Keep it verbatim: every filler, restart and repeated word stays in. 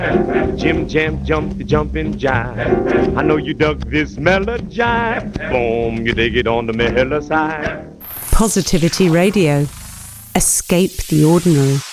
Jim Jam jump the jumping jive. I know you dug this melody jive. Boom, you dig it on the mellow side. Positivity Radio. Escape the ordinary.